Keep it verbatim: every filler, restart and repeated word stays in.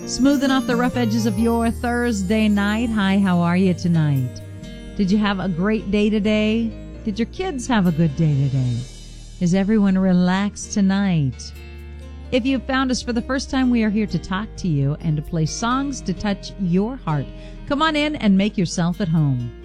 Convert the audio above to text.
Smoothing off the rough edges of your Thursday night. Hi, how are you tonight? Did you have a great day today? Did your kids have a good day today? Is everyone relaxed tonight? If you found us for the first time, we are here to talk to you and to play songs to touch your heart. Come on in and make yourself at home.